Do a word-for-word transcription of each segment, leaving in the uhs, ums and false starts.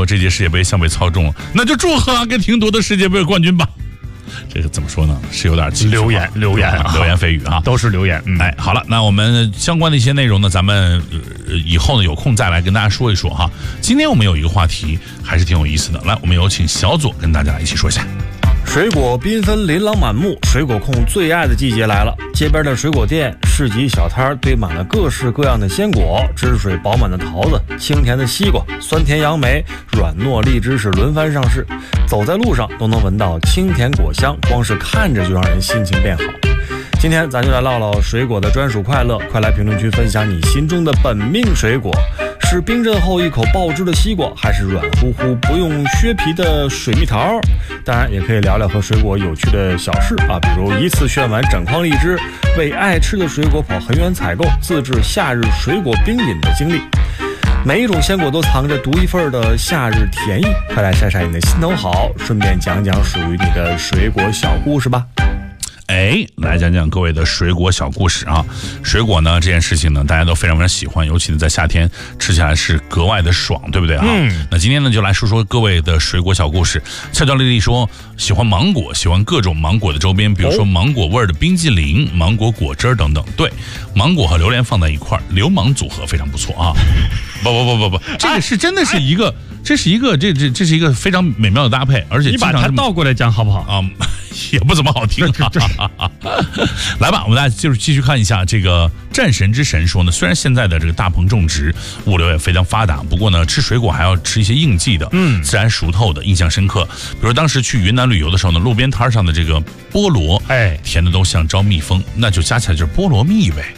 这届世界杯将被操纵，那就祝贺阿根廷夺得世界杯冠军吧。这个怎么说呢？是有点流言，流言， 流言蜚语啊， 都是流言。嗯、 哎，好了，那我们相关的一些内容呢，咱们、呃、以后呢有空再来跟大家说一说哈。今天我们有一个话题还是挺有意思的，来，我们有请小左跟大家一起说一下。 水果缤纷，琳琅满目，水果控最爱的季节来了。街边的水果店、市集小摊堆满了各式各样的鲜果，汁水饱满的桃子，清甜的西瓜，酸甜杨梅，软糯荔枝是轮番上市。走在路上都能闻到清甜果香，光是看着就让人心情变好。今天咱就来唠唠水果的专属快乐，快来评论区分享你心中的本命水果，是冰镇后一口爆汁的西瓜，还是软乎乎不用削皮的水蜜桃？当然也可以聊聊和水果有趣的小事啊，比如一次炫完整筐荔枝，为爱吃的水果跑很远采购，自制夏日水果冰饮的经历。每一种鲜果都藏着独一份的夏日甜意，快来晒晒你的心头好，顺便讲讲属于你的水果小故事吧。 哎，来讲讲各位的水果小故事啊！水果呢这件事情呢，大家都非常非常喜欢，尤其呢在夏天吃起来是格外的爽，对不对啊？嗯。那今天呢就来说说各位的水果小故事。俏俏丽丽说喜欢芒果，喜欢各种芒果的周边，比如说芒果味儿的冰激凌、芒果果汁等等。对，芒果和榴莲放在一块儿，流氓组合非常不错啊！不不不不不，这个是真的是一个，这是一个这这这是一个非常美妙的搭配，而且你把它倒过来讲好不好啊？也不怎么好听啊。来吧，我们大家就是继续看一下这个战神之神说呢，虽然现在的这个大棚种植物流也非常发达，不过呢吃水果还要吃一些应季的，嗯，自然熟透的，印象深刻。比如当时去云南旅游的时候呢，路边摊上的这个菠萝，哎，甜的都像招蜜蜂，那就加起来就是菠萝蜜呗。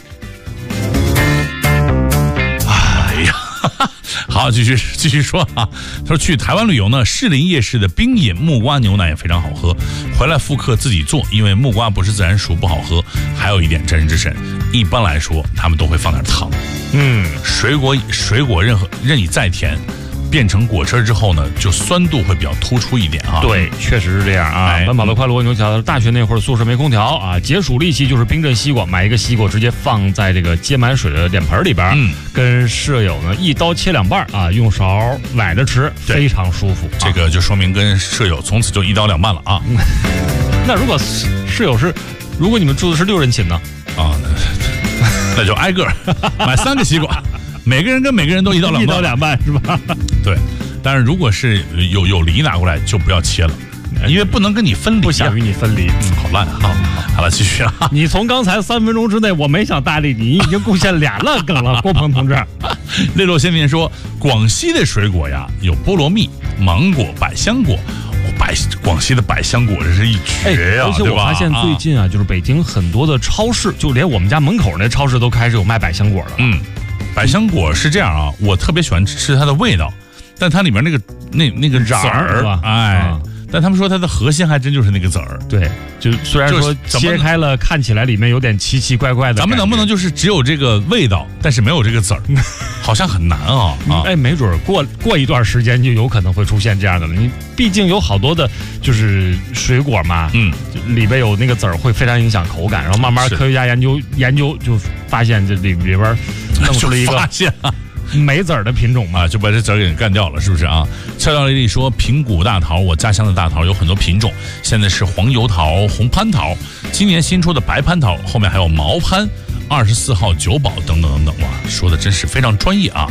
哎呀。好，继续继续说啊。他说去台湾旅游呢，士林夜市的冰饮木瓜牛奶也非常好喝，回来复刻自己做，因为木瓜不是自然熟不好喝。还有一点，战神之神一般来说他们都会放点糖。嗯，水果水果任何任你再甜，变成果汁之后呢，就酸度会比较突出一点啊。 对，确实是这样啊。奔跑的快乐蜗牛桥，大学那会儿宿舍没空调啊，解暑利器就是冰镇西瓜，买一个西瓜直接放在这个接满水的脸盆里边，嗯，跟舍友呢一刀切两半啊，用勺崴着吃，非常舒服。 这个就说明跟舍友从此就一刀两半了啊。 那如果室友是，如果你们住的是六人寝呢？ 啊，那, 那就挨个买三个西瓜。每个人跟每个人都一刀两半， 一刀两半是吧？ 对，但是如果是有有梨拿过来，就不要切了，因为不能跟你分离， 不想与你分离。 嗯，好烂啊！好，好了，继续啊！ 你从刚才三分钟之内，我没想搭理你，已经贡献俩烂梗了，郭鹏同志。 泪落先生说，广西的水果呀，有菠萝蜜、芒果、百香果。百广西的百香果这是一绝呀、啊！ 而且我发现最近啊，就是北京很多的超市，就连我们家门口那超市都开始有卖百香果了。 嗯。百香果是这样啊，我特别喜欢吃它的味道，但它里面那个那那个籽儿，哎、嗯，但他们说它的核心还真就是那个籽儿。 对，就虽然说切开了看起来里面有点奇奇怪怪的， 咱们能不能就是只有这个味道，但是没有这个籽儿？好像很难啊！啊哎，没准过过一段时间就有可能会出现这样的了。你毕竟有好多的，就是水果嘛，嗯，里边有那个籽儿会非常影响口感，然后慢慢科学家研究研究就发现这里里边弄出了一个发现啊。 没籽儿的品种嘛， 就把这籽儿给干掉了，是不是啊？俏俏丽丽说，平谷大桃，我家乡的大桃有很多品种，现在是黄油桃、红蟠桃，今年新出的白蟠桃，后面还有毛蟠、二十四号九宝等等等等，哇，说的真是非常专业啊。